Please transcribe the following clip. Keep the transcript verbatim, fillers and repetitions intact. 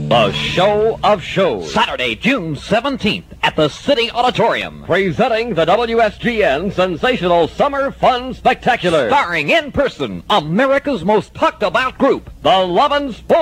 The Show of Shows, Saturday, June seventeenth at the City Auditorium. Presenting the W S G N Sensational Summer Fun Spectacular. Starring in person, America's most talked about group, the Lovin' Spoons.